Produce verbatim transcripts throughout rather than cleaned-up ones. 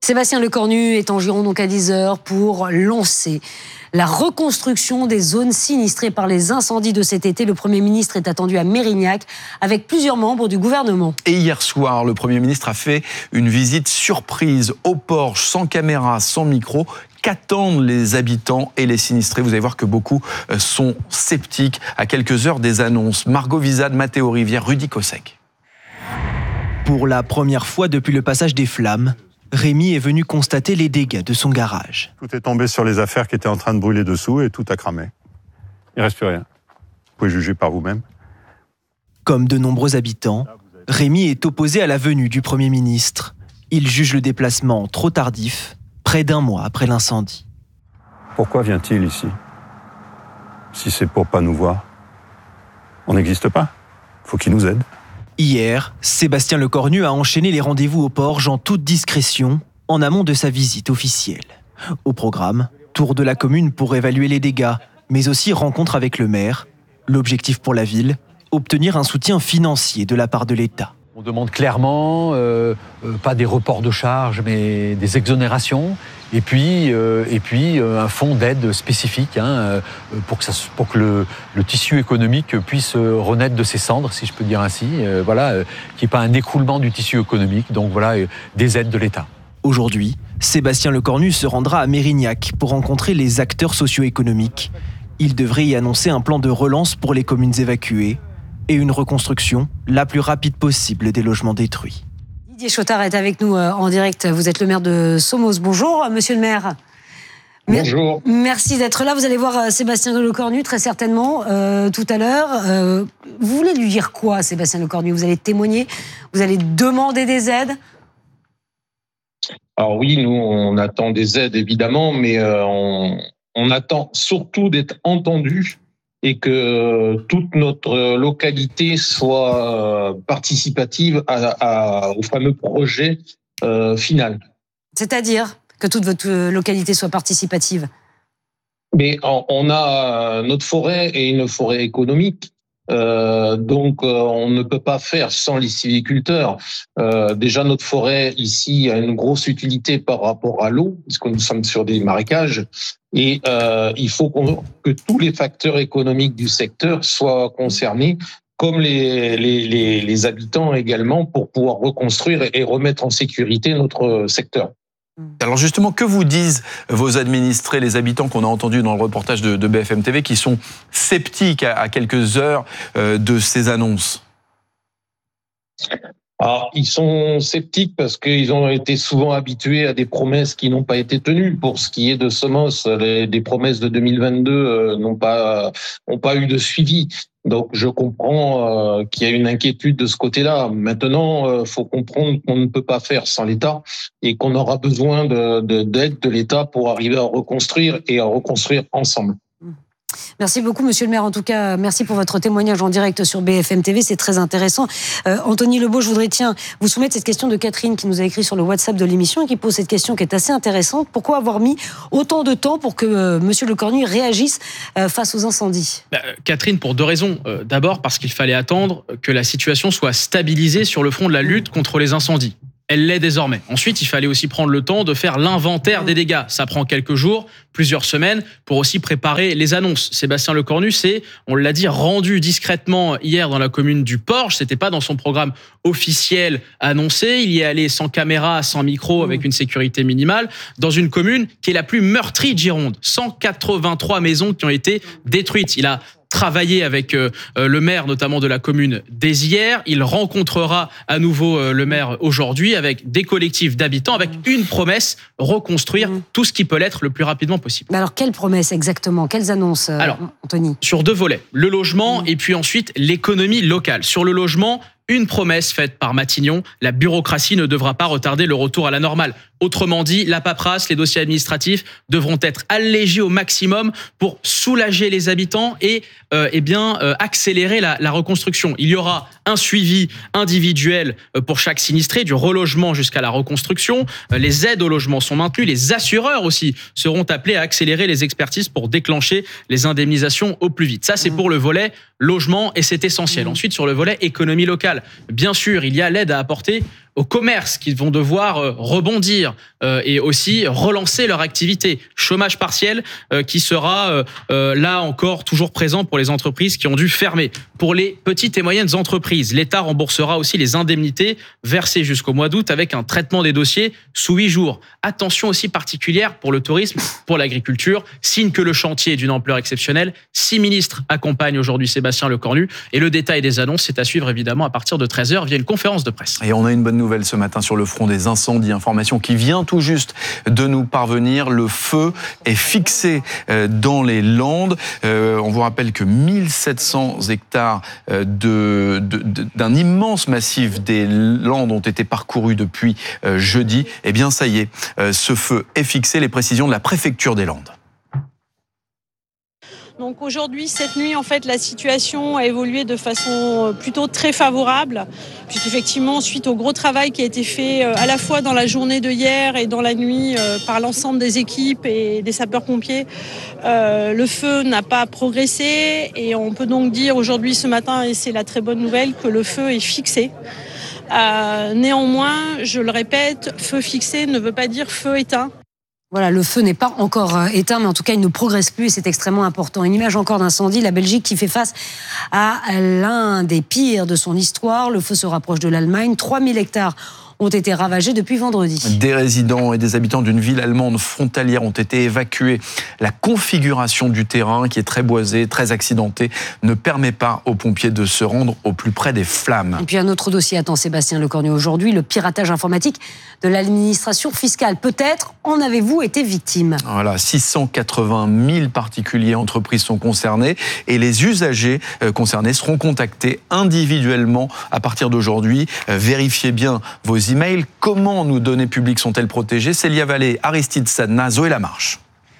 Sébastien Lecornu est en Gironde donc à dix heures pour lancer la reconstruction des zones sinistrées par les incendies de cet été. Le Premier ministre est attendu à Mérignac avec plusieurs membres du gouvernement. Et hier soir, le Premier ministre a fait une visite surprise au Porge, sans caméra, sans micro. Qu'attendent les habitants et les sinistrés? Vous allez voir que beaucoup sont sceptiques à quelques heures des annonces. Margot Vizade, Mathéo Rivière, Rudy Kossek. Pour la première fois depuis le passage des flammes, Rémi est venu constater les dégâts de son garage. Tout est tombé sur les affaires qui étaient en train de brûler dessous et tout a cramé. Il ne reste plus rien. Vous pouvez juger par vous-même. Comme de nombreux habitants, Rémi est opposé à la venue du Premier ministre. Il juge le déplacement trop tardif, près d'un mois après l'incendie. Pourquoi vient-il ici? Si c'est pour pas nous voir, on n'existe pas. Faut qu'il nous aide. Hier, Sébastien Lecornu a enchaîné les rendez-vous au Porge en toute discrétion, en amont de sa visite officielle. Au programme, tour de la commune pour évaluer les dégâts, mais aussi rencontre avec le maire. L'objectif pour la ville, obtenir un soutien financier de la part de l'État. On demande clairement, euh, euh, pas des reports de charges, mais des exonérations, et puis, euh, et puis euh, un fonds d'aide spécifique hein, euh, pour que, ça, pour que le, le tissu économique puisse renaître de ses cendres, si je peux dire ainsi, euh, voilà, euh, qu'il n'y ait pas un écroulement du tissu économique, donc voilà, euh, des aides de l'État. Aujourd'hui, Sébastien Lecornu se rendra à Mérignac pour rencontrer les acteurs socio-économiques. Il devrait y annoncer un plan de relance pour les communes évacuées et une reconstruction la plus rapide possible des logements détruits. Didier Chotard est avec nous en direct. Vous êtes le maire de Somos. Bonjour, monsieur le maire. Bonjour. Merci d'être là. Vous allez voir Sébastien Lecornu très certainement euh, tout à l'heure. Euh, vous voulez lui dire quoi, Sébastien Lecornu? Vous allez témoigner? Vous allez demander des aides? Alors oui, nous, on attend des aides, évidemment, mais euh, on, on attend surtout d'être entendus et que toute notre localité soit participative à, à, au fameux projet euh, final. C'est-à-dire que toute votre localité soit participative? Mais on, on a notre forêt et une forêt économique. Euh, donc, euh, on ne peut pas faire sans les sylviculteurs. Euh, déjà, notre forêt ici a une grosse utilité par rapport à l'eau, puisque nous sommes sur des marécages. Et euh, il faut qu'on, que tous les facteurs économiques du secteur soient concernés, comme les, les, les, les habitants également, pour pouvoir reconstruire et remettre en sécurité notre secteur. Alors justement, que vous disent vos administrés, les habitants qu'on a entendus dans le reportage de, de B F M T V, qui sont sceptiques à, à quelques heures euh, de ces annonces? Alors, ils sont sceptiques parce qu'ils ont été souvent habitués à des promesses qui n'ont pas été tenues. Pour ce qui est de Somos, les, les promesses de deux mille vingt-deux euh, n'ont pas, n'ont pas eu de suivi. Donc, je comprends euh, qu'il y a une inquiétude de ce côté-là. Maintenant, il euh, faut comprendre qu'on ne peut pas faire sans l'État et qu'on aura besoin de, de, d'aide de l'État pour arriver à reconstruire et à reconstruire ensemble. Merci beaucoup, monsieur le maire. En tout cas, merci pour votre témoignage en direct sur B F M T V. C'est très intéressant. Euh, Anthony Lebeau, je voudrais tiens, vous soumettre cette question de Catherine qui nous a écrit sur le WhatsApp de l'émission et qui pose cette question qui est assez intéressante. Pourquoi avoir mis autant de temps pour que euh, monsieur Lecornu réagisse euh, face aux incendies? bah, Catherine, pour deux raisons. Euh, d'abord, parce qu'il fallait attendre que la situation soit stabilisée sur le front de la lutte contre les incendies. Elle l'est désormais. Ensuite, il fallait aussi prendre le temps de faire l'inventaire des dégâts. Ça prend quelques jours, plusieurs semaines, pour aussi préparer les annonces. Sébastien Lecornu s'est, on l'a dit, rendu discrètement hier dans la commune du Porge. C'était pas dans son programme officiel annoncé. Il y est allé sans caméra, sans micro, avec une sécurité minimale, dans une commune qui est la plus meurtrie de Gironde. cent quatre-vingt-trois maisons qui ont été détruites. Il a travaillé avec euh, le maire, notamment de la commune d'Hézières. Il rencontrera à nouveau euh, le maire aujourd'hui avec des collectifs d'habitants, avec une promesse, reconstruire mmh. tout ce qui peut l'être le plus rapidement possible. Mais alors, quelle promesse exactement? Quelles annonces, euh, alors, Anthony? Sur deux volets, le logement mmh. et puis ensuite l'économie locale. Sur le logement, une promesse faite par Matignon, la bureaucratie ne devra pas retarder le retour à la normale. Autrement dit, la paperasse, les dossiers administratifs devront être allégés au maximum pour soulager les habitants et euh, eh bien, euh, accélérer la, la reconstruction. Il y aura un suivi individuel pour chaque sinistré, du relogement jusqu'à la reconstruction. Les aides au logement sont maintenues. Les assureurs aussi seront appelés à accélérer les expertises pour déclencher les indemnisations au plus vite. Ça, c'est pour le volet logement et c'est essentiel. Ensuite, sur le volet économie locale, bien sûr, il y a l'aide à apporter aux commerces qui vont devoir euh, rebondir euh, et aussi relancer leur activité. Chômage partiel euh, qui sera euh, euh, là encore toujours présent pour les entreprises qui ont dû fermer. Pour les petites et moyennes entreprises, l'État remboursera aussi les indemnités versées jusqu'au mois d'août avec un traitement des dossiers sous huit jours. Attention aussi particulière pour le tourisme, pour l'agriculture, signe que le chantier est d'une ampleur exceptionnelle. Six ministres accompagnent aujourd'hui Sébastien Lecornu et le détail des annonces, c'est à suivre évidemment à partir de treize heures via une conférence de presse. Et on a une bonne nouvelle ce matin sur le front des incendies. Information qui vient tout juste de nous parvenir. Le feu est fixé dans les Landes. On vous rappelle que mille sept cents hectares de, de, de, d'un immense massif des Landes ont été parcourus depuis jeudi. Eh bien, ça y est, ce feu est fixé. Les précisions de la préfecture des Landes. Donc aujourd'hui, cette nuit, en fait, la situation a évolué de façon plutôt très favorable, puisqu'effectivement, suite au gros travail qui a été fait à la fois dans la journée de hier et dans la nuit par l'ensemble des équipes et des sapeurs-pompiers, euh, le feu n'a pas progressé et on peut donc dire aujourd'hui, ce matin, et c'est la très bonne nouvelle, que le feu est fixé. Euh, néanmoins, je le répète, feu fixé ne veut pas dire feu éteint. Voilà, le feu n'est pas encore éteint, mais en tout cas, il ne progresse plus et c'est extrêmement important. Une image encore d'incendie, la Belgique qui fait face à l'un des pires de son histoire. Le feu se rapproche de l'Allemagne. trois mille hectares ont été ravagés depuis vendredi. Des résidents et des habitants d'une ville allemande frontalière ont été évacués. La configuration du terrain, qui est très boisé, très accidenté, ne permet pas aux pompiers de se rendre au plus près des flammes. Et puis un autre dossier attend Sébastien Lecornu aujourd'hui, le piratage informatique de l'administration fiscale. Peut-être en avez-vous été victime? Voilà, six cent quatre-vingt mille particuliers et entreprises sont concernés et les usagers concernés seront contactés individuellement à partir d'aujourd'hui. Vérifiez bien vos emails. Comment nos données publiques sont-elles protégées? Célia Vallée, Aristide Sadna, Zoé Lamarche.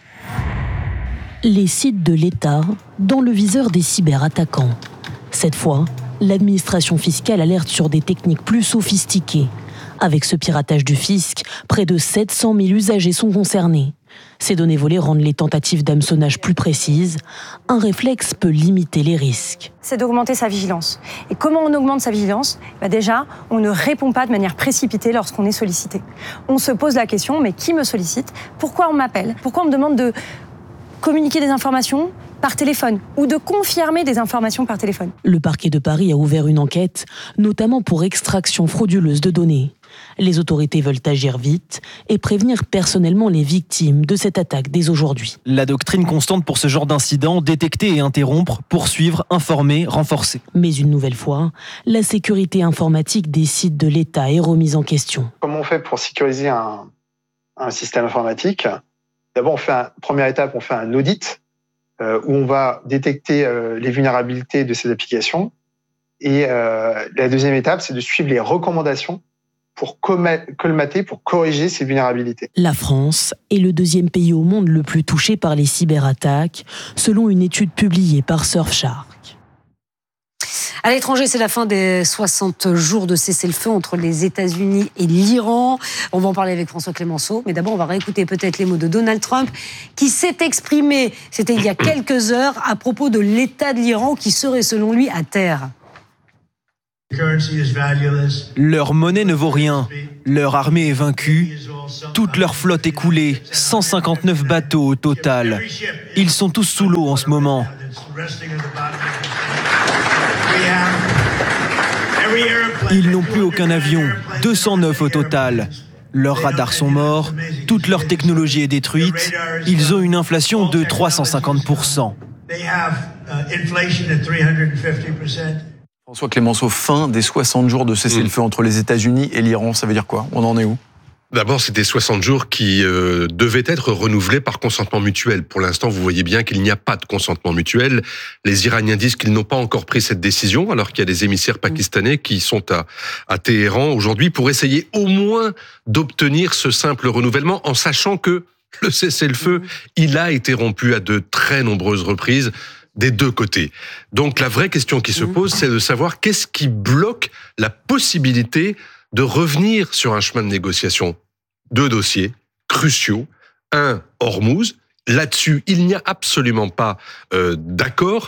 Les sites de l'État dans le viseur des cyberattaquants. Cette fois, l'administration fiscale alerte sur des techniques plus sophistiquées. Avec ce piratage du fisc, près de sept cent mille usagers sont concernés. Ces données volées rendent les tentatives d'hameçonnage plus précises. Un réflexe peut limiter les risques. C'est d'augmenter sa vigilance. Et comment on augmente sa vigilance? Bah déjà, on ne répond pas de manière précipitée lorsqu'on est sollicité. On se pose la question, mais qui me sollicite? Pourquoi on m'appelle? Pourquoi on me demande de communiquer des informations par téléphone ou de confirmer des informations par téléphone? Le parquet de Paris a ouvert une enquête, notamment pour extraction frauduleuse de données. Les autorités veulent agir vite et prévenir personnellement les victimes de cette attaque dès aujourd'hui. La doctrine constante pour ce genre d'incident, détecter et interrompre, poursuivre, informer, renforcer. Mais une nouvelle fois, la sécurité informatique des sites de l'État est remise en question. Comment on fait pour sécuriser un, un système informatique? D'abord, on fait un, première étape, on fait un audit euh, où on va détecter euh, les vulnérabilités de ces applications. Et euh, la deuxième étape, c'est de suivre les recommandations pour colmater, pour corriger ces vulnérabilités. La France est le deuxième pays au monde le plus touché par les cyberattaques, selon une étude publiée par Surfshark. À l'étranger, c'est la fin des soixante jours de cessez-le-feu entre les États-Unis et l'Iran. On va en parler avec François Clémenceau, mais d'abord, on va réécouter peut-être les mots de Donald Trump, qui s'est exprimé, c'était il y a quelques heures, à propos de l'état de l'Iran qui serait, selon lui, à terre. Leur monnaie ne vaut rien, leur armée est vaincue, toute leur flotte est coulée, cent cinquante-neuf bateaux au total. Ils sont tous sous l'eau en ce moment. Ils n'ont plus aucun avion, deux cent neuf au total. Leurs radars sont morts, toute leur technologie est détruite, ils ont une inflation de trois cent cinquante pour cent. François Clémenceau, fin des soixante jours de cessez-le-feu entre les États-Unis et l'Iran, ça veut dire quoi? On en est où? D'abord, c'était soixante jours qui euh, devaient être renouvelés par consentement mutuel. Pour l'instant, vous voyez bien qu'il n'y a pas de consentement mutuel. Les Iraniens disent qu'ils n'ont pas encore pris cette décision, alors qu'il y a des émissaires pakistanais qui sont à, à Téhéran aujourd'hui pour essayer au moins d'obtenir ce simple renouvellement, en sachant que le cessez-le-feu, il a été rompu à de très nombreuses reprises des deux côtés. Donc la vraie question qui se pose, c'est de savoir qu'est-ce qui bloque la possibilité de revenir sur un chemin de négociation. Deux dossiers cruciaux. Un, Hormuz. Là-dessus, il n'y a absolument pas euh, d'accord.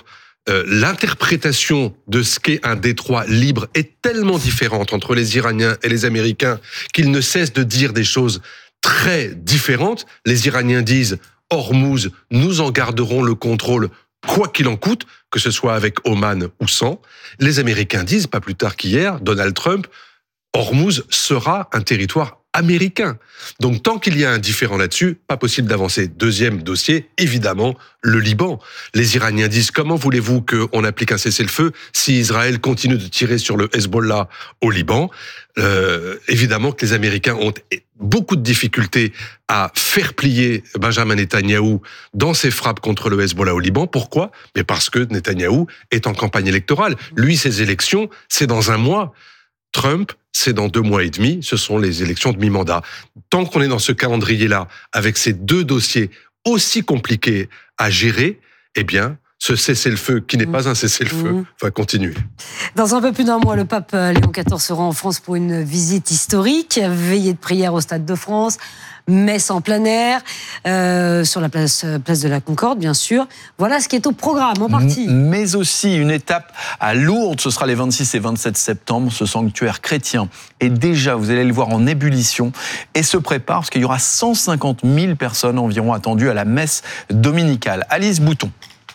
euh, l'interprétation de ce qu'est un détroit libre est tellement différente entre les Iraniens et les Américains qu'ils ne cessent de dire des choses très différentes. Les Iraniens disent « Hormuz, nous en garderons le contrôle quoi qu'il en coûte », que ce soit avec Oman ou sans. Les Américains disent, pas plus tard qu'hier, Donald Trump, Hormuz sera un territoire américain. Donc tant qu'il y a un différend là-dessus, pas possible d'avancer. Deuxième dossier, évidemment, le Liban. Les Iraniens disent, comment voulez-vous qu'on applique un cessez-le-feu si Israël continue de tirer sur le Hezbollah au Liban ? Euh, évidemment que les Américains ont beaucoup de difficultés à faire plier Benjamin Netanyahou dans ses frappes contre le Hezbollah au Liban. Pourquoi ? Mais parce que Netanyahou est en campagne électorale. Lui, ses élections, c'est dans un mois. Trump, c'est dans deux mois et demi, ce sont les élections de mi-mandat. Tant qu'on est dans ce calendrier-là, avec ces deux dossiers aussi compliqués à gérer, eh bien, ce cessez-le-feu, qui n'est pas un cessez-le-feu, mmh. va continuer. Dans un peu plus d'un mois, le pape Léon quatorze sera en France pour une visite historique, veillée de prière au Stade de France, messe en plein air, euh, sur la place, place de la Concorde, bien sûr. Voilà ce qui est au programme, en partie. Mais aussi une étape à Lourdes, ce sera les vingt-six et vingt-sept septembre, ce sanctuaire chrétien est déjà, vous allez le voir, en ébullition et se prépare, parce qu'il y aura cent cinquante mille personnes environ attendues à la messe dominicale. Alice Bouton.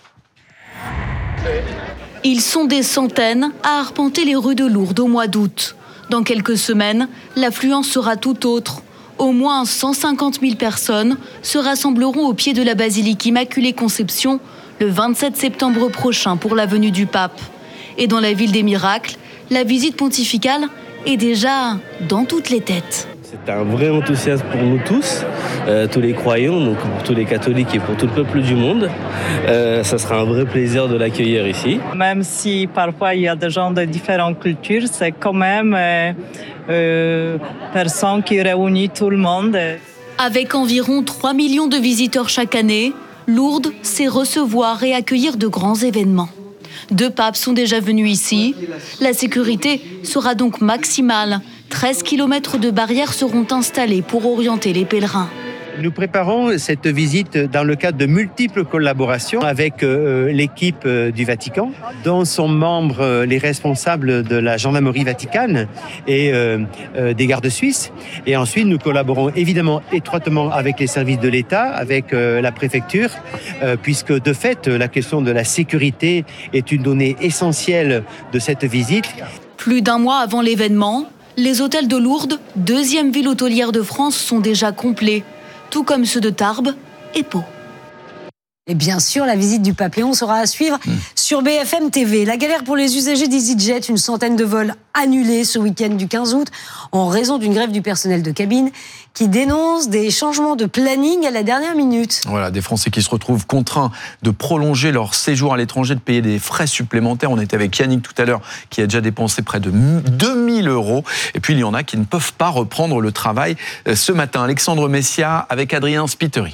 Ils sont des centaines à arpenter les rues de Lourdes au mois d'août. Dans quelques semaines, l'affluence sera tout autre. Au moins cent cinquante mille personnes se rassembleront au pied de la basilique Immaculée Conception le vingt-sept septembre prochain pour la venue du pape. Et dans la ville des miracles, la visite pontificale est déjà dans toutes les têtes. C'est un vrai enthousiasme pour nous tous, euh, tous les croyants, donc pour tous les catholiques et pour tout le peuple du monde. Euh, ça sera un vrai plaisir de l'accueillir ici. Même si parfois il y a des gens de différentes cultures, c'est quand même euh, euh, personne qui réunit tout le monde. Avec environ trois millions de visiteurs chaque année, Lourdes sait recevoir et accueillir de grands événements. Deux papes sont déjà venus ici. La sécurité sera donc maximale. treize kilomètres de barrières seront installés pour orienter les pèlerins. Nous préparons cette visite dans le cadre de multiples collaborations avec euh, l'équipe euh, du Vatican, dont sont membres euh, les responsables de la gendarmerie vaticane et euh, euh, des gardes suisses. Et ensuite, nous collaborons évidemment étroitement avec les services de l'État, avec euh, la préfecture, euh, puisque de fait, la question de la sécurité est une donnée essentielle de cette visite. Plus d'un mois avant l'événement, les hôtels de Lourdes, deuxième ville hôtelière de France, sont déjà complets, tout comme ceux de Tarbes et Pau. Et bien sûr, la visite du pape Léon sera à suivre mmh. sur B F M T V. La galère pour les usagers d'EasyJet, une centaine de vols annulés ce week-end du quinze août en raison d'une grève du personnel de cabine qui dénonce des changements de planning à la dernière minute. Voilà, des Français qui se retrouvent contraints de prolonger leur séjour à l'étranger, de payer des frais supplémentaires. On était avec Yannick tout à l'heure qui a déjà dépensé près de deux mille euros. Et puis il y en a qui ne peuvent pas reprendre le travail ce matin. Alexandre Messia avec Adrien Spiteri.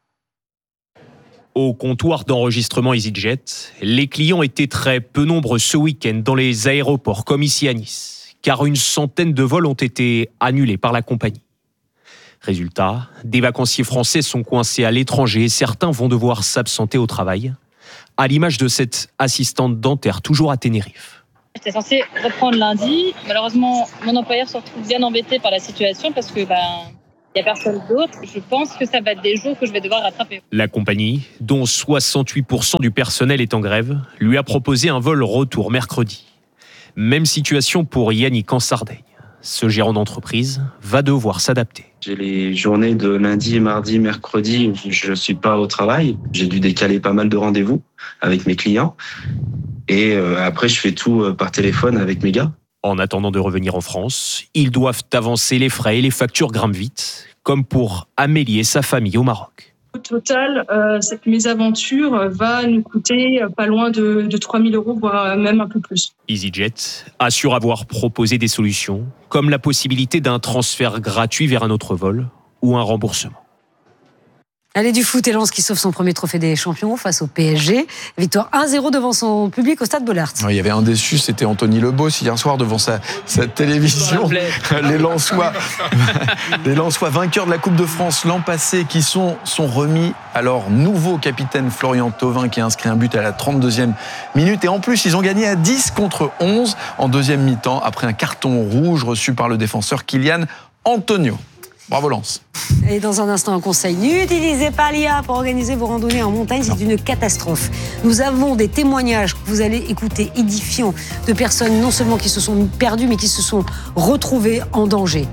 Au comptoir d'enregistrement EasyJet, les clients étaient très peu nombreux ce week-end dans les aéroports comme ici à Nice, car une centaine de vols ont été annulés par la compagnie. Résultat, des vacanciers français sont coincés à l'étranger et certains vont devoir s'absenter au travail, à l'image de cette assistante dentaire toujours à Tenerife. J'étais censée reprendre lundi. Malheureusement, mon employeur se retrouve bien embêté par la situation parce que ben, il n'y a personne d'autre. Je pense que ça va être des jours que je vais devoir rattraper. La compagnie, dont soixante-huit pour cent du personnel est en grève, lui a proposé un vol retour mercredi. Même situation pour Yannick en Sardaigne. Ce gérant d'entreprise va devoir s'adapter. J'ai les journées de lundi, mardi, mercredi où je ne suis pas au travail. J'ai dû décaler pas mal de rendez-vous avec mes clients. Et euh, après, je fais tout euh, par téléphone avec mes gars. En attendant de revenir en France, ils doivent avancer les frais et les factures grimpent vite, comme pour Amélie et sa famille au Maroc. Au total, euh, cette mésaventure va nous coûter pas loin de, de trois mille euros, voire même un peu plus. EasyJet assure avoir proposé des solutions, comme la possibilité d'un transfert gratuit vers un autre vol ou un remboursement. Allez, du foot et Lens qui sauve son premier trophée des champions face au P S G. Victoire un zéro devant son public au Stade Bollaert. Il y avait un déçu, c'était Anthony Lebos hier soir devant sa, sa télévision. Les Lensois, les Lensois vainqueurs de la Coupe de France l'an passé qui sont, sont remis à leur nouveau capitaine Florian Thauvin qui a inscrit un but à la trente-deuxième minute. Et en plus, ils ont gagné à dix contre onze en deuxième mi-temps après un carton rouge reçu par le défenseur Kylian Antonio. Bravo Lens. Et dans un instant, un conseil, n'utilisez pas l'I A pour organiser vos randonnées en montagne, c'est une catastrophe. Nous avons des témoignages que vous allez écouter, édifiants, de personnes non seulement qui se sont perdues, mais qui se sont retrouvées en danger.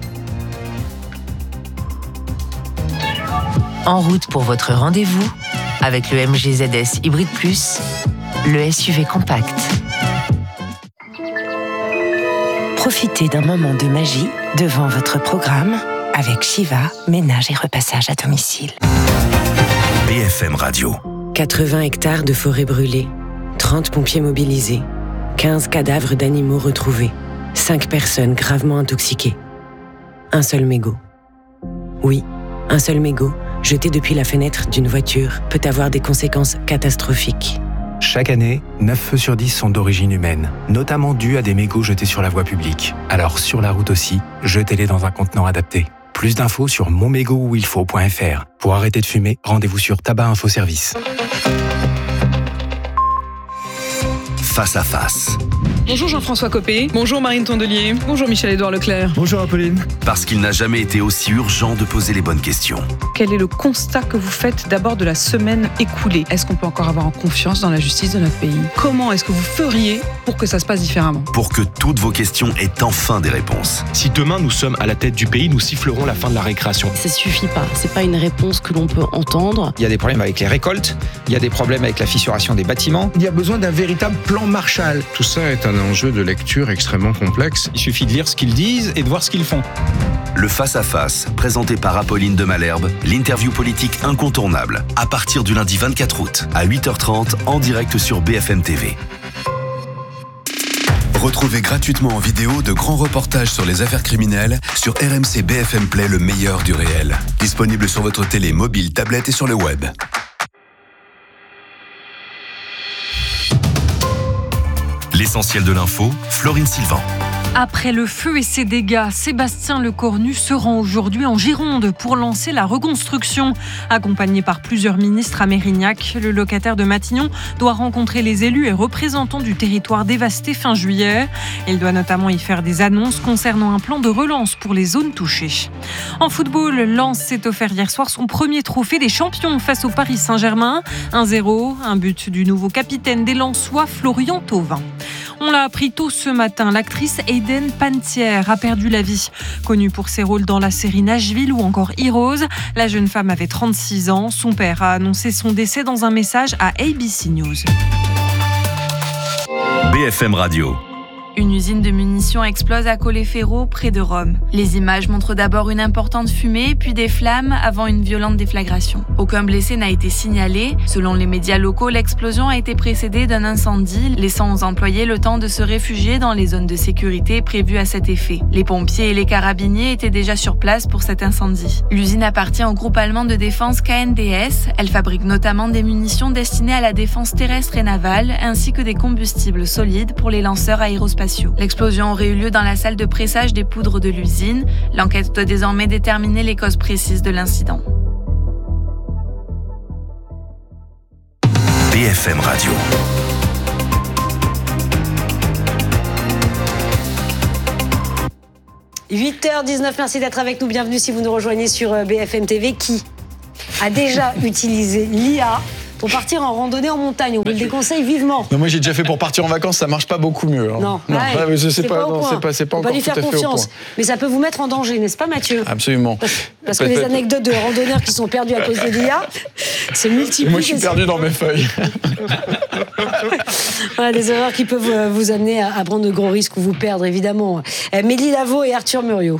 En route pour votre rendez-vous avec le M G Z S Hybrid Plus, le S U V compact. Profitez d'un moment de magie devant votre programme avec Shiva, ménage et repassage à domicile. B F M Radio. quatre-vingts hectares de forêt brûlée, trente pompiers mobilisés, quinze cadavres d'animaux retrouvés, cinq personnes gravement intoxiquées. Un seul mégot. Oui, un seul mégot, jeté depuis la fenêtre d'une voiture, peut avoir des conséquences catastrophiques. Chaque année, neuf feux sur dix sont d'origine humaine, notamment dus à des mégots jetés sur la voie publique. Alors sur la route aussi, jetez-les dans un contenant adapté. Plus d'infos sur mon mégot où il faut point f r. Pour arrêter de fumer, rendez-vous sur Tabac Info Service. Face à face. Bonjour Jean-François Copé, bonjour Marine Tondelier, bonjour Michel-Édouard Leclerc. Bonjour Apolline. Parce qu'il n'a jamais été aussi urgent de poser les bonnes questions. Quel est le constat que vous faites d'abord de la semaine écoulée ? Est-ce qu'on peut encore avoir confiance dans la justice de notre pays ? Comment est-ce que vous feriez pour que ça se passe différemment ? Pour que toutes vos questions aient enfin des réponses. Si demain nous sommes à la tête du pays, nous sifflerons la fin de la récréation. Ça suffit pas, c'est pas une réponse que l'on peut entendre. Il y a des problèmes avec les récoltes, il y a des problèmes avec la fissuration des bâtiments. Il y a besoin d'un véritable plan Marshall. Tout ça est un enjeu de lecture extrêmement complexe. Il suffit de lire ce qu'ils disent et de voir ce qu'ils font. Le face-à-face, présenté par Apolline de Malherbe, l'interview politique incontournable, à partir du lundi vingt-quatre août, à huit heures trente, en direct sur B F M T V. Retrouvez gratuitement en vidéo de grands reportages sur les affaires criminelles sur R M C B F M Play, le meilleur du réel. Disponible sur votre télé, mobile, tablette et sur le web. L'essentiel de l'info, Florine Sylvain. Après le feu et ses dégâts, Sébastien Lecornu se rend aujourd'hui en Gironde pour lancer la reconstruction. Accompagné par plusieurs ministres à Mérignac, le locataire de Matignon doit rencontrer les élus et représentants du territoire dévasté fin juillet. Il doit notamment y faire des annonces concernant un plan de relance pour les zones touchées. En football, Lens s'est offert hier soir son premier trophée des champions face au Paris Saint-Germain. un zéro, un but du nouveau capitaine des Lensois, Florian Thauvin. On l'a appris tôt ce matin, l'actrice Hayden Panettiere a perdu la vie. Connue pour ses rôles dans la série Nashville ou encore Heroes, la jeune femme avait trente-six ans. Son père a annoncé son décès dans un message à A B C News. B F M Radio. Une usine de munitions explose à Colleferro, près de Rome. Les images montrent d'abord une importante fumée, puis des flammes, avant une violente déflagration. Aucun blessé n'a été signalé. Selon les médias locaux, l'explosion a été précédée d'un incendie, laissant aux employés le temps de se réfugier dans les zones de sécurité prévues à cet effet. Les pompiers et les carabiniers étaient déjà sur place pour cet incendie. L'usine appartient au groupe allemand de défense K N D S. Elle fabrique notamment des munitions destinées à la défense terrestre et navale, ainsi que des combustibles solides pour les lanceurs aérospatiaux. L'explosion aurait eu lieu dans la salle de pressage des poudres de l'usine. L'enquête doit désormais déterminer les causes précises de l'incident. B F M Radio. huit heures dix-neuf, merci d'être avec nous. Bienvenue si vous nous rejoignez sur B F M T V. Qui a déjà utilisé l'I A pour partir en randonnée en montagne? On vous le déconseille vivement. Non, moi j'ai déjà fait pour partir en vacances, ça marche pas beaucoup mieux. Hein. Non, non ouais, ouais, c'est, c'est pas, pas, non, c'est pas, c'est pas on encore va lui faire tout à fait confiance. au point. Mais ça peut vous mettre en danger, n'est-ce pas Mathieu? Absolument. Parce, parce que les anecdotes de randonneurs qui sont perdus à cause de l'I A, c'est multiplié. Moi je suis perdu dans mes feuilles. Voilà, des erreurs qui peuvent vous amener à prendre de gros risques ou vous perdre, évidemment. Mélie Lavaux et Arthur Muriot.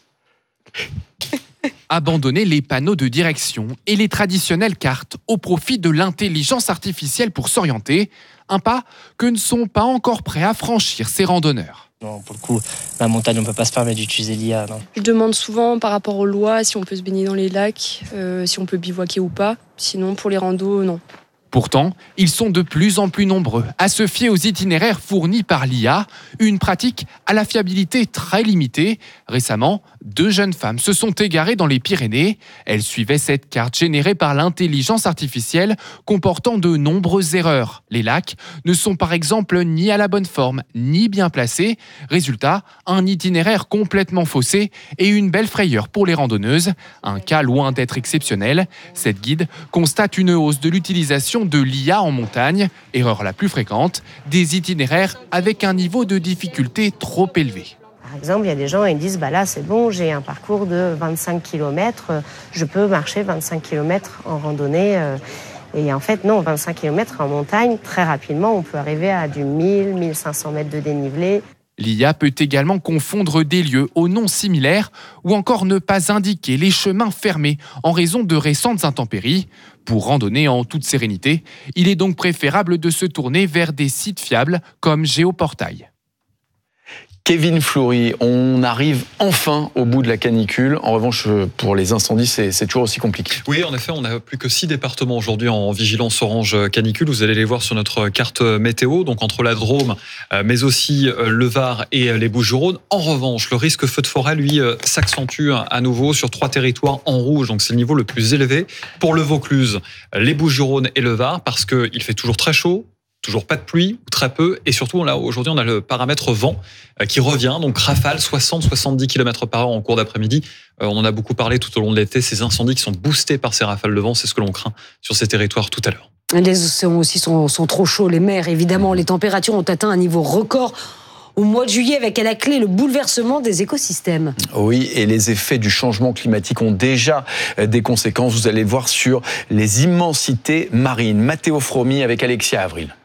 Abandonner les panneaux de direction et les traditionnelles cartes au profit de l'intelligence artificielle pour s'orienter, un pas que ne sont pas encore prêts à franchir ces randonneurs. Non, pour le coup, la montagne, on ne peut pas se permettre d'utiliser l'I A. Non. Je demande souvent par rapport aux lois si on peut se baigner dans les lacs, euh, si on peut bivouaquer ou pas. Sinon, pour les randos, non. Pourtant, ils sont de plus en plus nombreux à se fier aux itinéraires fournis par l'I A, une pratique à la fiabilité très limitée. Récemment, deux jeunes femmes se sont égarées dans les Pyrénées. Elles suivaient cette carte générée par l'intelligence artificielle comportant de nombreuses erreurs. Les lacs ne sont par exemple ni à la bonne forme, ni bien placés. Résultat, un itinéraire complètement faussé et une belle frayeur pour les randonneuses. Un cas loin d'être exceptionnel. Cette guide constate une hausse de l'utilisation de l'I A en montagne, erreur la plus fréquente, des itinéraires avec un niveau de difficulté trop élevé. Par exemple, il y a des gens qui disent bah là c'est bon, j'ai un parcours de vingt-cinq kilomètres, je peux marcher vingt-cinq kilomètres en randonnée. Et en fait, non, vingt-cinq kilomètres en montagne, très rapidement, on peut arriver à du mille, mille cinq cents mètres de dénivelé. L'I A peut également confondre des lieux aux noms similaires ou encore ne pas indiquer les chemins fermés en raison de récentes intempéries. Pour randonner en toute sérénité, il est donc préférable de se tourner vers des sites fiables comme Géoportail. Kevin Fleury, on arrive enfin au bout de la canicule. En revanche, pour les incendies, c'est, c'est toujours aussi compliqué. Oui, en effet, on n'a plus que six départements aujourd'hui en vigilance orange canicule. Vous allez les voir sur notre carte météo, donc entre la Drôme, mais aussi le Var et les Bouches-du-Rhône. En revanche, le risque feu de forêt, lui, s'accentue à nouveau sur trois territoires en rouge. Donc c'est le niveau le plus élevé pour le Vaucluse, les Bouches-du-Rhône et le Var, parce qu'il fait toujours très chaud. Toujours pas de pluie, ou très peu, et surtout là, aujourd'hui on a le paramètre vent qui revient, donc rafale soixante à soixante-dix kilomètres par heure en cours d'après-midi. On en a beaucoup parlé tout au long de l'été, ces incendies qui sont boostés par ces rafales de vent, c'est ce que l'on craint sur ces territoires tout à l'heure. Les océans aussi sont, sont trop chauds, les mers évidemment, les températures ont atteint un niveau record au mois de juillet, avec à la clé le bouleversement des écosystèmes. Oui, et les effets du changement climatique ont déjà des conséquences, vous allez voir, sur les immensités marines. Matteo Fromi avec Alexia Avril.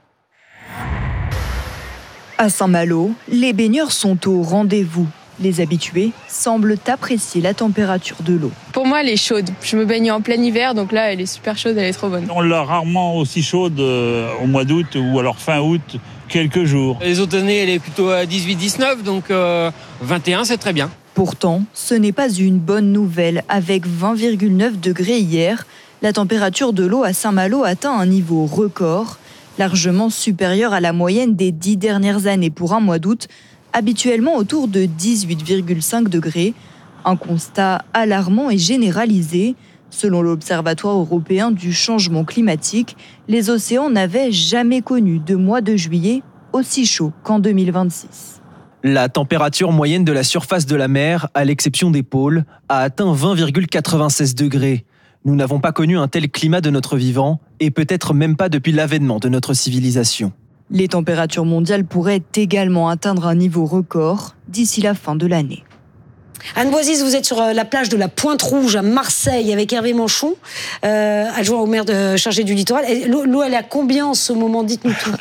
À Saint-Malo, les baigneurs sont au rendez-vous. Les habitués semblent apprécier la température de l'eau. Pour moi, elle est chaude. Je me baigne en plein hiver, donc là, elle est super chaude, elle est trop bonne. On l'a rarement aussi chaude euh, au mois d'août ou alors fin août, quelques jours. Les autres années, elle est plutôt à dix-huit dix-neuf, donc euh, vingt et un, c'est très bien. Pourtant, ce n'est pas une bonne nouvelle. Avec vingt virgule neuf degrés hier, la température de l'eau à Saint-Malo atteint un niveau record, largement supérieur à la moyenne des dix dernières années pour un mois d'août, habituellement autour de dix-huit virgule cinq degrés. Un constat alarmant et généralisé. Selon l'Observatoire européen du changement climatique, les océans n'avaient jamais connu de mois de juillet aussi chaud qu'en deux mille vingt-six. La température moyenne de la surface de la mer, à l'exception des pôles, a atteint vingt virgule quatre-vingt-seize degrés. Nous n'avons pas connu un tel climat de notre vivant, et peut-être même pas depuis l'avènement de notre civilisation. Les températures mondiales pourraient également atteindre un niveau record d'ici la fin de l'année. Anne Boisise, vous êtes sur la plage de la Pointe-Rouge à Marseille avec Hervé Manchon, euh, adjoint au maire de, chargé du littoral. L'eau, l'eau, elle est à combien en ce moment? Dites-nous tout.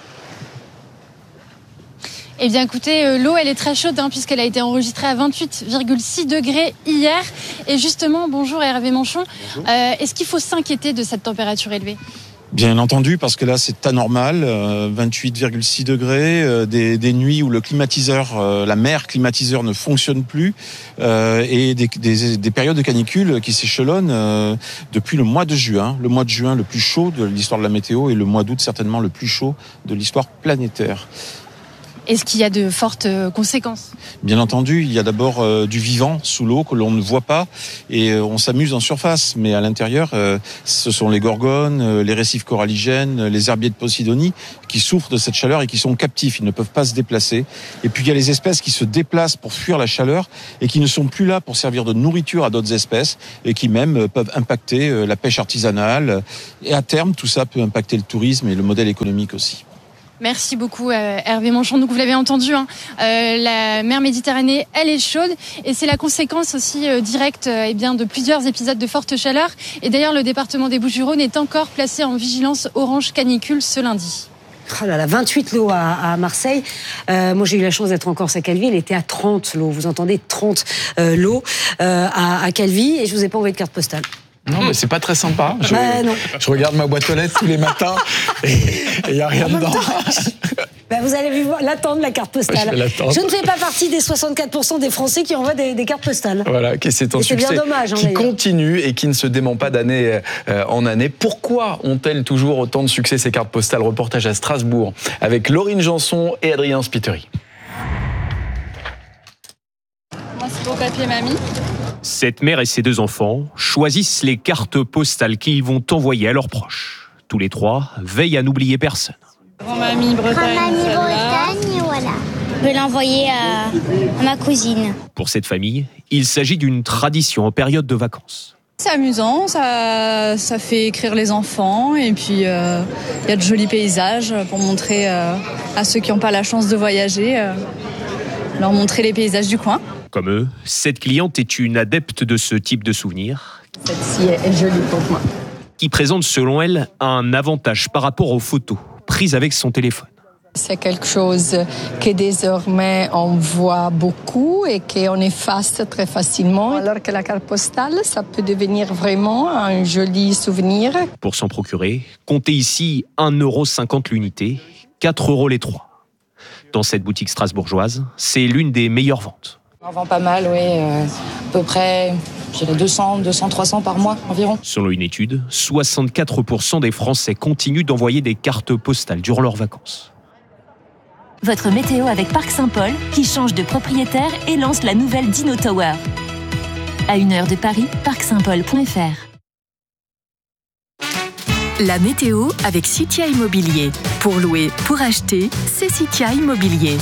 Eh bien écoutez, euh, l'eau elle est très chaude hein, puisqu'elle a été enregistrée à vingt-huit virgule six degrés hier. Et justement, bonjour Hervé Manchon, euh, est-ce qu'il faut s'inquiéter de cette température élevée ? Bien entendu, parce que là c'est anormal, euh, vingt-huit virgule six degrés, euh, des, des nuits où le climatiseur, euh, la mer climatiseur ne fonctionne plus, euh, et des, des, des périodes de canicule qui s'échelonnent euh, depuis le mois de juin. Le mois de juin le plus chaud de l'histoire de la météo et le mois d'août certainement le plus chaud de l'histoire planétaire. Est-ce qu'il y a de fortes conséquences ? Bien entendu, il y a d'abord euh, du vivant sous l'eau que l'on ne voit pas et euh, on s'amuse en surface. Mais à l'intérieur, euh, ce sont les gorgones, euh, les récifs coralligènes, les herbiers de Posidonie qui souffrent de cette chaleur et qui sont captifs. Ils ne peuvent pas se déplacer. Et puis il y a les espèces qui se déplacent pour fuir la chaleur et qui ne sont plus là pour servir de nourriture à d'autres espèces et qui même euh, peuvent impacter euh, la pêche artisanale. Et à terme, tout ça peut impacter le tourisme et le modèle économique aussi. Merci beaucoup euh, Hervé Manchon. Donc vous l'avez entendu, hein, euh, la mer Méditerranée, elle est chaude et c'est la conséquence aussi euh, directe euh, eh bien, de plusieurs épisodes de forte chaleur. Et d'ailleurs, le département des Bouches-du-Rhône est encore placé en vigilance orange canicule ce lundi. Oh là là, vingt-huit l'eau à, à Marseille. Euh, moi, j'ai eu la chance d'être en Corse à Calvi. Elle était à trente l'eau. Vous entendez, trente euh, l'eau euh, à, à Calvi. Et je vous ai pas envoyé de carte postale. Non, mais c'est pas très sympa. Je, bah, non. je regarde ma boîte aux lettres tous les matins et il n'y a rien dedans. Ben vous allez l'attendre, la carte postale. Je, je ne fais pas partie des soixante-quatre pour cent des Français qui envoient des, des cartes postales. Voilà, qui c'est un et succès c'est bien dommage, hein, qui d'ailleurs. continue et qui ne se dément pas d'année euh, en année. Pourquoi ont-elles toujours autant de succès, ces cartes postales? Reportage à Strasbourg avec Laurine Janson et Adrien Spiteri. Moi, c'est pour papier mamie. Cette mère et ses deux enfants choisissent les cartes postales qu'ils vont envoyer à leurs proches. Tous les trois veillent à n'oublier personne. Grand mamie Bretagne, Grand mamie celle-là. Bretagne, voilà. Je vais l'envoyer à, à ma cousine. Pour cette famille, il s'agit d'une tradition en période de vacances. C'est amusant, ça, ça fait écrire les enfants et puis il euh, y a de jolis paysages pour montrer euh, à ceux qui n'ont pas la chance de voyager, euh, leur montrer les paysages du coin. Comme eux, cette cliente est une adepte de ce type de souvenirs. Celle-ci est jolie pour moi. Qui présente selon elle un avantage par rapport aux photos prises avec son téléphone. C'est quelque chose que désormais on voit beaucoup et qu'on efface très facilement. Alors que la carte postale, ça peut devenir vraiment un joli souvenir. Pour s'en procurer, comptez ici un euro cinquante l'unité, quatre euros les trois. Dans cette boutique strasbourgeoise, c'est l'une des meilleures ventes. On vend pas mal, oui, euh, à peu près, je dirais deux cents, deux cents, trois cents par mois environ. Selon une étude, soixante-quatre pour cent des Français continuent d'envoyer des cartes postales durant leurs vacances. Votre météo avec Parc Saint-Paul, qui change de propriétaire et lance la nouvelle Dino Tower. À une heure de Paris, parc saint paul point f r. La météo avec Citia Immobilier. Pour louer, pour acheter, c'est Citia Immobilier.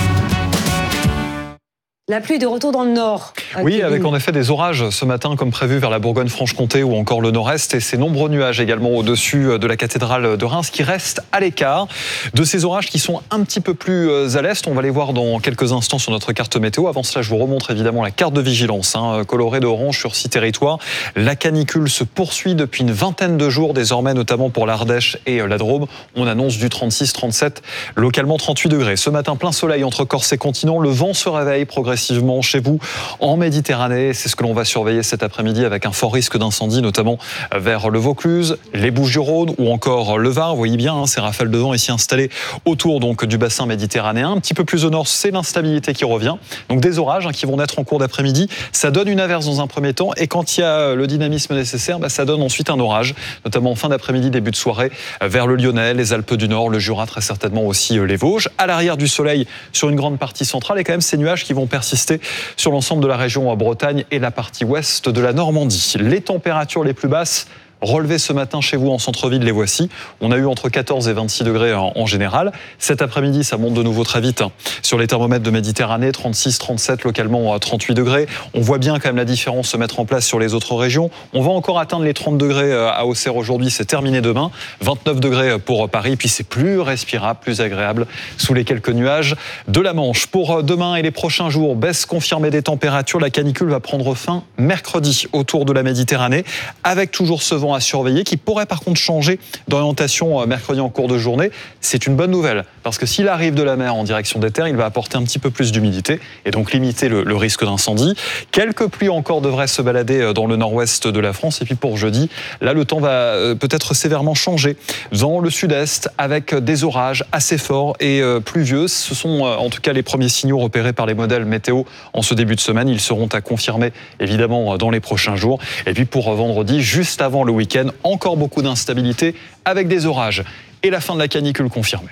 La pluie de retour dans le nord. Oui, avec en effet des orages ce matin, comme prévu, vers la Bourgogne-Franche-Comté ou encore le nord-est, et ces nombreux nuages également au-dessus de la cathédrale de Reims qui restent à l'écart de ces orages qui sont un petit peu plus à l'est. On va les voir dans quelques instants sur notre carte météo. Avant cela, je vous remontre évidemment la carte de vigilance, hein, colorée d'orange sur six territoires. La canicule se poursuit depuis une vingtaine de jours, désormais notamment pour l'Ardèche et la Drôme. On annonce du trente-six, trente-sept, localement trente-huit degrés. Ce matin, plein soleil entre Corse et continent. Le vent se réveille progressivement chez vous en Méditerranée. C'est ce que l'on va surveiller cet après-midi avec un fort risque d'incendie, notamment vers le Vaucluse, les Bouches-du-Rhône ou encore le Var. Vous voyez bien, hein, ces rafales de vent ici installées autour donc, du bassin méditerranéen. Un petit peu plus au nord, c'est l'instabilité qui revient. Donc des orages hein, qui vont naître en cours d'après-midi. Ça donne une averse dans un premier temps et quand il y a le dynamisme nécessaire, bah, ça donne ensuite un orage, notamment en fin d'après-midi, début de soirée, vers le Lyonnais, les Alpes du Nord, le Jura, très certainement aussi les Vosges. À l'arrière du soleil, sur une grande partie centrale, et quand même ces nuages qui vont persister sur l'ensemble de la région en Bretagne et la partie ouest de la Normandie. Les températures les plus basses relevées ce matin chez vous en centre-ville, les voici. On a eu entre quatorze et vingt-six degrés en, en général. Cet après-midi, ça monte de nouveau très vite hein. Sur les thermomètres de Méditerranée, trente-six, trente-sept, localement trente-huit degrés. On voit bien quand même la différence se mettre en place sur les autres régions. On va encore atteindre les trente degrés à Auxerre aujourd'hui, c'est terminé demain. vingt-neuf degrés pour Paris, puis c'est plus respirable, plus agréable sous les quelques nuages de la Manche. Pour demain et les prochains jours, baisse confirmée des températures. La canicule va prendre fin mercredi autour de la Méditerranée, avec toujours ce vent à surveiller, qui pourrait par contre changer d'orientation mercredi en cours de journée. C'est une bonne nouvelle, parce que s'il arrive de la mer en direction des terres, il va apporter un petit peu plus d'humidité et donc limiter le, le risque d'incendie. Quelques pluies encore devraient se balader dans le nord-ouest de la France. Et puis pour jeudi, là le temps va peut-être sévèrement changer dans le sud-est, avec des orages assez forts et pluvieux. Ce sont en tout cas les premiers signaux repérés par les modèles météo en ce début de semaine. Ils seront à confirmer évidemment dans les prochains jours. Et puis pour vendredi, juste avant le week-end, encore beaucoup d'instabilité avec des orages et la fin de la canicule confirmée.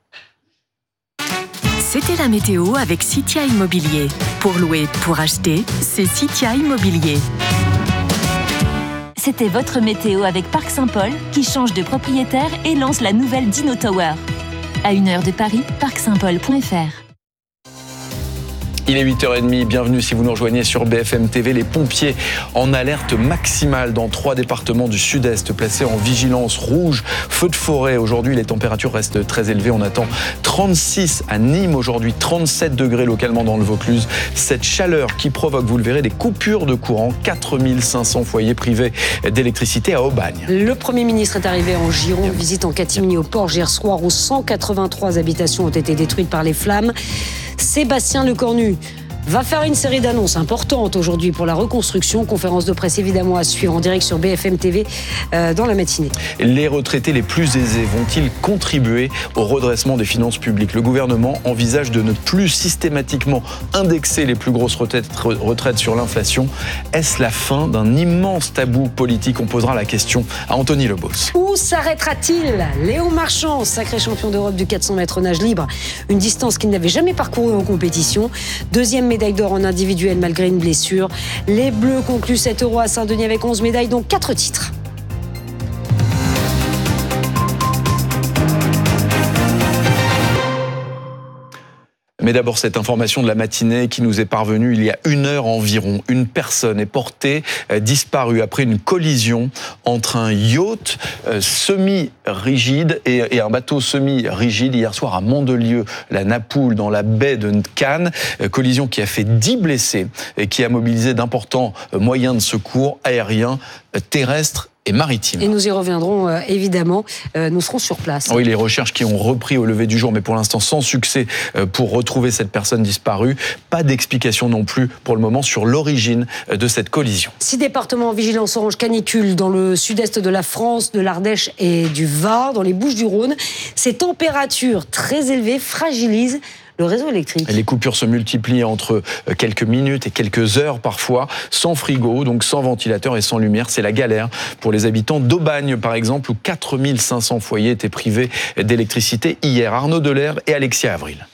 C'était la météo avec Citia Immobilier. Pour louer, pour acheter, c'est Citia Immobilier. C'était votre météo avec Parc Saint-Paul, qui change de propriétaire et lance la nouvelle Dino Tower. À une heure de Paris, parc saint paul point f r. Il est huit heures trente, bienvenue si vous nous rejoignez sur B F M T V. Les pompiers en alerte maximale dans trois départements du sud-est, placés en vigilance rouge, feu de forêt. Aujourd'hui, les températures restent très élevées. On attend trente-six à Nîmes aujourd'hui, trente-sept degrés localement dans le Vaucluse. Cette chaleur qui provoque, vous le verrez, des coupures de courant. quatre mille cinq cents foyers privés d'électricité à Aubagne. Le Premier ministre est arrivé en Gironde, visite en catimini au Porge hier soir où cent quatre-vingt-trois habitations ont été détruites par les flammes. Sébastien Lecornu, va faire une série d'annonces importantes aujourd'hui pour la reconstruction. Conférence de presse évidemment à suivre en direct sur B F M T V euh, dans la matinée. Les retraités les plus aisés vont-ils contribuer au redressement des finances publiques ? Le gouvernement envisage de ne plus systématiquement indexer les plus grosses retraites, retraites sur l'inflation. Est-ce la fin d'un immense tabou politique ? On posera la question à Anthony Lebos. Où s'arrêtera-t-il ? Léo Marchand, sacré champion d'Europe du quatre cents mètres nage libre, une distance qu'il n'avait jamais parcourue en compétition. Deuxième médaille d'or en individuel malgré une blessure. Les Bleus concluent cet Euro à Saint-Denis avec onze médailles, dont quatre titres. Mais d'abord, cette information de la matinée qui nous est parvenue il y a une heure environ. Une personne est portée euh, disparue après une collision entre un yacht euh, semi-rigide et, et un bateau semi-rigide hier soir à Mandelieu, la Napoule, dans la baie de Cannes. Euh, collision qui a fait dix blessés et qui a mobilisé d'importants euh, moyens de secours aériens, euh, terrestres et maritime. Et nous y reviendrons euh, évidemment, euh, nous serons sur place. Oui, les recherches qui ont repris au lever du jour, mais pour l'instant sans succès euh, pour retrouver cette personne disparue. Pas d'explication non plus pour le moment sur l'origine euh, de cette collision. Six départements en vigilance orange canicule dans le sud-est de la France, de l'Ardèche et du Var, dans les Bouches-du-Rhône. Ces températures très élevées fragilisent le réseau électrique. Les coupures se multiplient entre quelques minutes et quelques heures parfois, sans frigo, donc sans ventilateur et sans lumière. C'est la galère pour les habitants d'Aubagne, par exemple, où quatre mille cinq cents foyers étaient privés d'électricité hier. Arnaud Delair et Alexia Avril.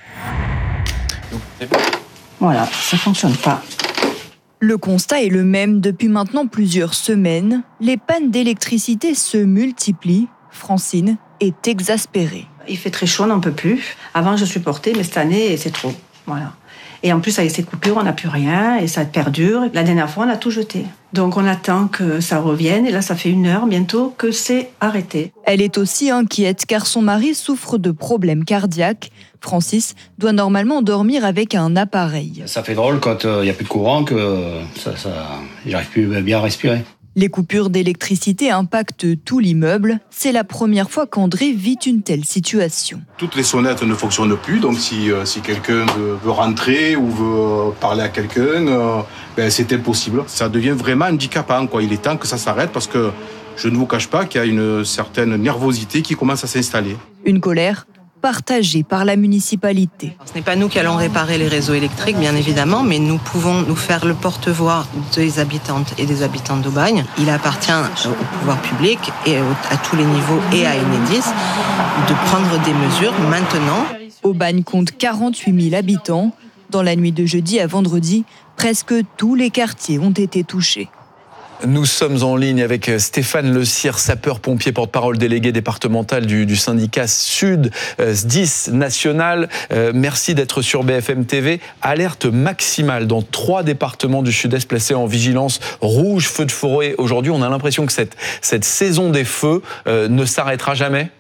Voilà, ça ne fonctionne pas. Le constat est le même depuis maintenant plusieurs semaines. Les pannes d'électricité se multiplient. Francine est exaspérée. Il fait très chaud, on n'en peut plus. Avant, je supportais, mais cette année, c'est trop. Voilà. Et en plus, avec ces coupures, on n'a plus rien et ça perdure. La dernière fois, on a tout jeté. Donc, on attend que ça revienne. Et là, ça fait une heure bientôt que c'est arrêté. Elle est aussi inquiète car son mari souffre de problèmes cardiaques. Francis doit normalement dormir avec un appareil. Ça fait drôle quand il euh, n'y a plus de courant que ça, ça, j'arrive plus à bien respirer. Les coupures d'électricité impactent tout l'immeuble. C'est la première fois qu'André vit une telle situation. Toutes les sonnettes ne fonctionnent plus, donc si, euh, si quelqu'un veut, veut rentrer ou veut parler à quelqu'un, euh, ben, c'est impossible. Ça devient vraiment handicapant, quoi. Il est temps que ça s'arrête parce que je ne vous cache pas qu'il y a une certaine nervosité qui commence à s'installer. Une colère partagée par la municipalité. Ce n'est pas nous qui allons réparer les réseaux électriques, bien évidemment, mais nous pouvons nous faire le porte-voix des habitantes et des habitants d'Aubagne. Il appartient au pouvoir public et à tous les niveaux et à Enedis de prendre des mesures maintenant. Aubagne compte quarante-huit mille habitants. Dans la nuit de jeudi à vendredi, presque tous les quartiers ont été touchés. Nous sommes en ligne avec Stéphane Le Sire, sapeur-pompier, porte-parole délégué départemental du, du syndicat Sud, euh, S D I S national. Euh, merci d'être sur B F M T V. Alerte maximale dans trois départements du Sud-Est placés en vigilance rouge, feu de forêt. Aujourd'hui, on a l'impression que cette, cette saison des feux euh, ne s'arrêtera jamais.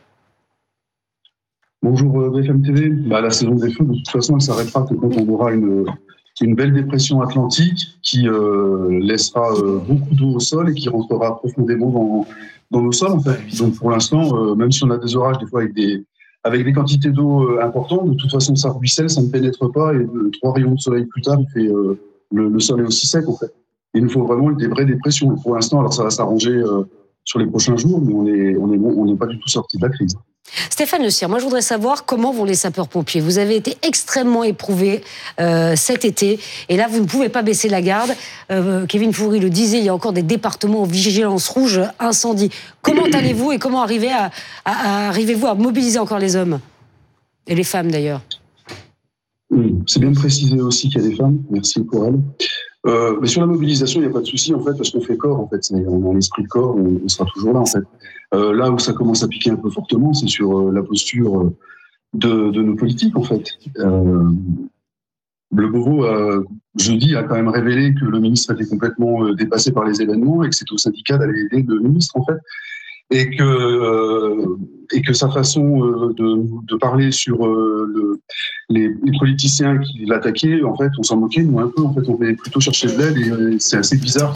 Bonjour B F M T V. Bah, la saison des feux, de toute façon, elle s'arrêtera que quand on aura une... une belle dépression atlantique qui euh, laissera euh, beaucoup d'eau au sol et qui rentrera profondément dans, dans nos sols en fait. Donc pour l'instant, euh, même si on a des orages des fois avec des, avec des quantités d'eau euh, importantes, de toute façon ça ruisselle, ça ne pénètre pas et euh, trois rayons de soleil plus tard, il fait, euh, le, le sol est aussi sec en fait. Et il nous faut vraiment des vraies dépressions. Et pour l'instant, alors ça va s'arranger euh, sur les prochains jours, mais on n'est on est, on n'est pas du tout sorti de la crise. Stéphane Le Sire, moi je voudrais savoir comment vont les sapeurs-pompiers. Vous avez été extrêmement éprouvé euh, cet été et là vous ne pouvez pas baisser la garde. Euh, Kevin Foury le disait, il y a encore des départements en vigilance rouge incendie. Comment allez-vous et comment arrivez à, à, à, arrivez-vous à mobiliser encore les hommes et les femmes d'ailleurs? Oui, c'est bien de préciser aussi qu'il y a des femmes, merci pour elles. Euh, mais sur la mobilisation, il n'y a pas de souci en fait, parce qu'on fait corps en fait, c'est, on a l'esprit de corps, on, on sera toujours là en fait. Euh, là où ça commence à piquer un peu fortement, c'est sur euh, la posture de, de nos politiques en fait. Euh, le Beauvau, euh, jeudi, a quand même révélé que le ministre était complètement euh, dépassé par les événements et que c'est au syndicat d'aller aider le ministre en fait. Et que, euh, et que sa façon euh, de, de parler sur euh, le, les, les politiciens qui l'attaquaient, en fait, on s'en moquait, nous, un peu. En fait, on voulait plutôt chercher de l'aide et euh, c'est assez bizarre.